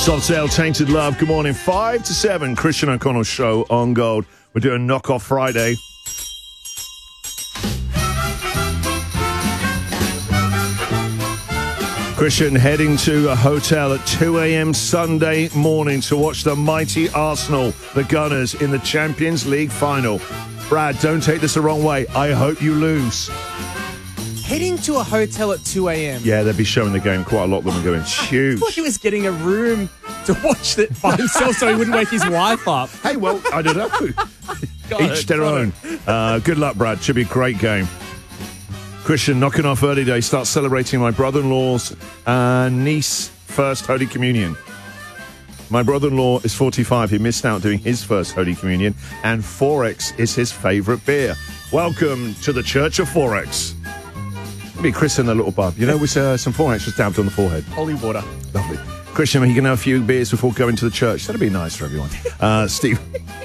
Soft Cell, Tainted Love. Good morning. 5 to 7, Christian O'Connell Show on Gold. We're doing Knockoff Friday. Christian heading to a hotel at 2 a.m. Sunday morning to watch the mighty Arsenal, the Gunners, in the Champions League final. Brad, don't take this the wrong way. I hope you lose. Heading to a hotel at 2 a.m. Yeah, they'll be showing the game. Quite a lot of them are going, huge. I thought he was getting a room to watch it by himself so he wouldn't wake his wife up. Hey, well, I don't know. Each their own. Good luck, Brad. Should be a great game. Christian, knocking off early day, start celebrating my brother-in-law's niece first Holy Communion. My brother-in-law is 45. He missed out doing his first Holy Communion, and Forex is his favourite beer. Welcome to the Church of Forex. Maybe Chris in a little bub, you know, with some Forex just dabbed on the forehead. Holy water. Lovely. Christian, you can have a few beers before going to the church. That'd be nice for everyone. Steve.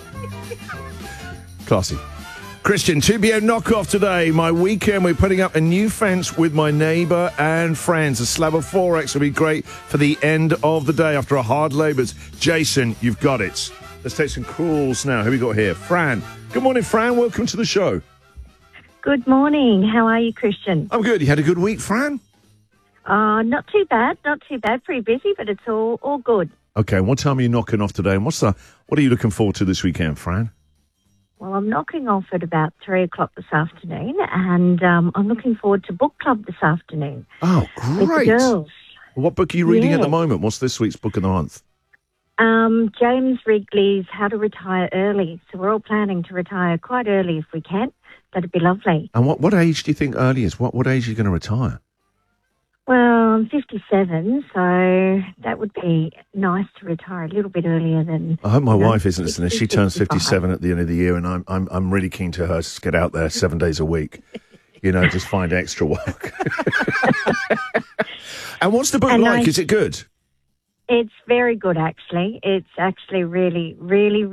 Classy. Christian, 2 p.m. knockoff today. My weekend, we're putting up a new fence with my neighbour and friends. A slab of Forex will be great for the end of the day after a hard labours. Jason, you've got it. Let's take some calls now. Who we got here? Fran. Good morning, Fran. Welcome to the show. Good morning. How are you, Christian? I'm good. You had a good week, Fran? Not too bad. Not too bad. Pretty busy, but it's all good. Okay, and what time are you knocking off today? And what are you looking forward to this weekend, Fran? Well, I'm knocking off at about 3 o'clock this afternoon, and I'm looking forward to book club this afternoon. Oh, with great. the girls. What book are you reading at the moment? What's this week's book of the month? James Wrigley's How to Retire Early. So we're all planning to retire quite early if we can. That'd be lovely. And what age do you think early is? What age are you going to retire? Well, I'm 57, so that would be nice to retire a little bit earlier than... I hope my wife isn't listening. She turns 55. 57 at the end of the year, and I'm really keen to her to get out there 7 days a week. You know, just find extra work. And what's the book like? Is it good? It's very good, actually. It's actually really, really,